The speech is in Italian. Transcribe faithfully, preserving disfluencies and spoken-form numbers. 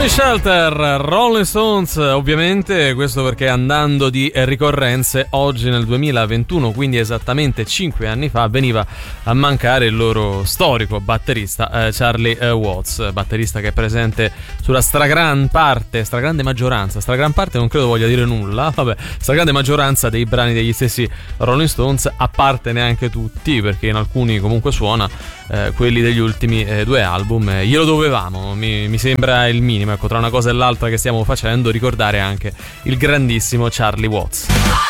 Shelter, Rolling Stones, ovviamente, questo perché andando di ricorrenze, oggi nel duemilaventuno, quindi esattamente cinque anni fa, veniva a mancare il loro storico batterista eh, Charlie eh, Watts, batterista che è presente sulla stragran parte, stragrande maggioranza, stragrande parte non credo voglia dire nulla, vabbè, stragrande maggioranza dei brani degli stessi Rolling Stones, a parte neanche tutti, perché in alcuni comunque suona eh, quelli degli ultimi eh, due album, eh, glielo dovevamo, mi, mi sembra il minimo, ecco, tra una cosa e l'altra che stiamo facendo, ricordare anche il grandissimo Charlie Watts.